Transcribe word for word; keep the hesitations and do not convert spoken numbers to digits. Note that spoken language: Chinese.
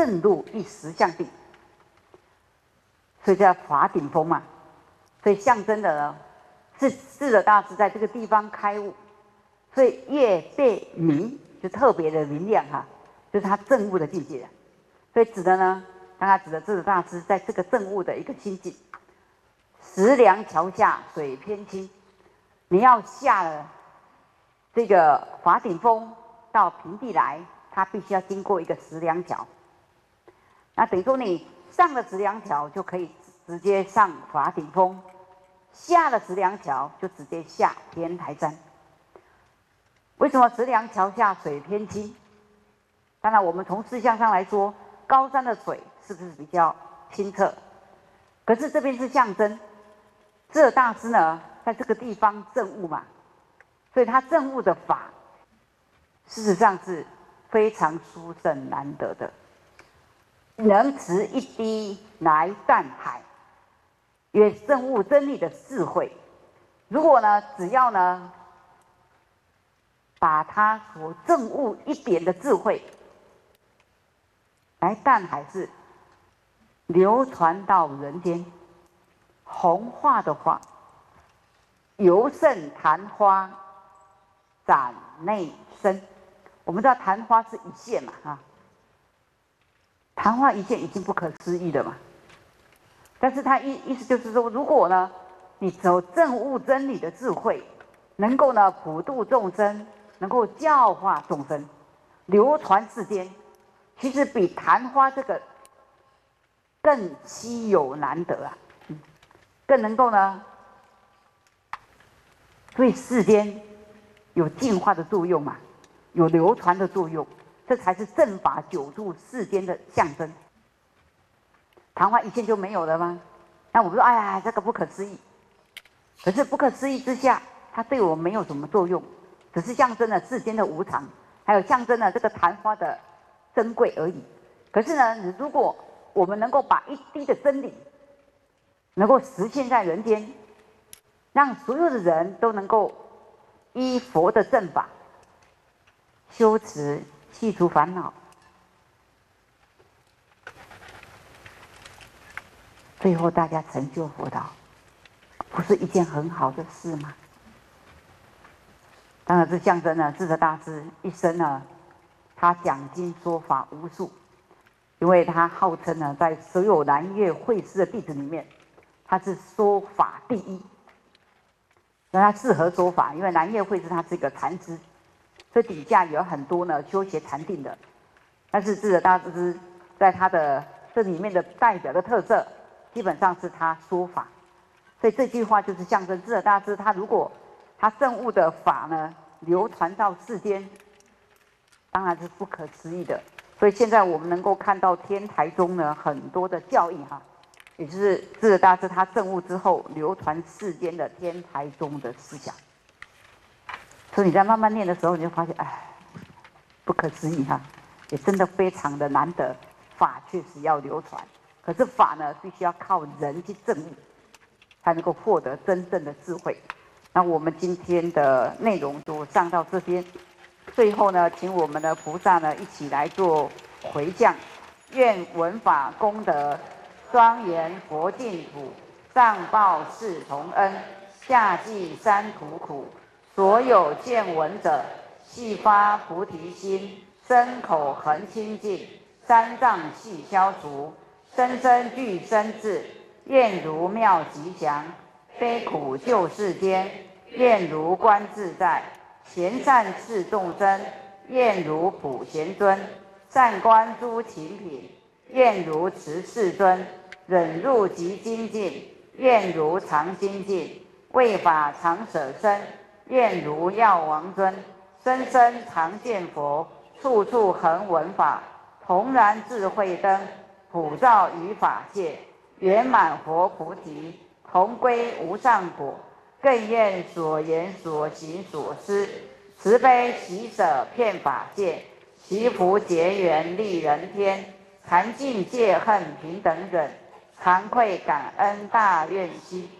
正入一实相地，所以叫法顶峰嘛。所以象征的呢，是智者大师在这个地方开悟，所以越被明，就特别的明亮哈，就是他证悟的境界。所以指的呢，刚才指的智者大师在这个证悟的一个心境。石梁桥下水偏清，你要下了这个法顶峰到平地来，它必须要经过一个石梁桥。那等于说你上了石梁桥就可以直接上法顶峰，下了石梁桥就直接下天台山。为什么石梁桥下水偏清？当然，我们从事项上来说，高山的水是不是比较清澈？可是这边是象征，智者大师呢，在这个地方证悟嘛，所以他证悟的法，事实上是非常殊胜难得的。能持一滴来淡海，也证悟真理的智慧。如果呢，只要呢，把他所证悟一点的智慧，来淡海是流传到人间，弘化的化，由盛昙花展内生。我们知道昙花是一现嘛，哈。昙花一现已经不可思议了嘛，但是他意意思就是说，如果呢，你走证悟真理的智慧，能够呢普度众生，能够教化众生，流传世间，其实比昙花这个更稀有难得啊，嗯，更能够呢对世间有净化的作用嘛，有流传的作用。这才是正法久住世间的象征。昙花一现就没有了吗？那我们说，哎呀，这个不可思议。可是不可思议之下，它对我们没有什么作用，只是象征了世间的无常，还有象征了这个昙花的珍贵而已。可是呢，如果我们能够把一滴的真理，能够实现在人间，让所有的人都能够依佛的正法修持，去除烦恼，最后大家成就佛道，不是一件很好的事吗？当然，这象征了智者大师一生呢，他讲经说法无数，因为他号称呢，在所有南岳慧师的弟子里面，他是说法第一。那他适合说法，因为南岳慧师他是一个禅师。所以底下有很多呢修学禅定的，但是智者大师在他的这里面的代表的特色，基本上是他说法。所以这句话就是象征智者大师他如果他证悟的法呢流传到世间，当然是不可思议的。所以现在我们能够看到天台中呢很多的教义哈，也就是智者大师他证悟之后流传世间的天台中的思想。所以你在慢慢念的时候，你就发现，哎，不可思议哈，也真的非常的难得。法确实要流传，可是法呢，必须要靠人去证悟，才能够获得真正的智慧。那我们今天的内容就上到这边，最后呢，请我们的菩萨呢一起来做回向，愿闻法功德庄严佛净土，上报四重恩，下济三途苦。所有见闻者，悉发菩提心，身口恒清净，三障悉消除，生生具身智，愿如妙吉祥，悲苦救世间，愿如观自在，贤善侍众生，愿如普贤尊，善观诸勤品，愿如持世尊，忍辱极精进，愿如常精进，为法常舍身，愿如药王尊，生生常见佛，处处恒闻法，同然智慧灯，普照于法界，圆满佛菩提，同归无上果。更愿所言所行所思，慈悲喜舍遍法界，祈福结缘利人天，禅净戒恨平等忍，惭愧感恩大愿心。